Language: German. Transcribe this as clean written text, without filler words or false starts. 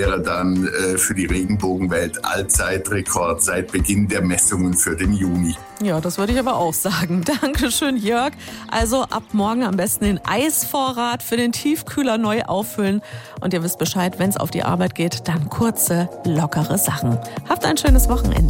wäre dann für die Regenbogenwelt Allzeitrekord seit Beginn der Messungen für den Juni. Ja, das würde ich aber auch sagen. Dankeschön, Jörg. Also ab morgen am besten den Eisvorrat für den Tiefkühler neu auffüllen. Und ihr wisst Bescheid, wenn es auf die Arbeit geht, dann kurze, lockere Sachen. Habt ein schönes Wochenende.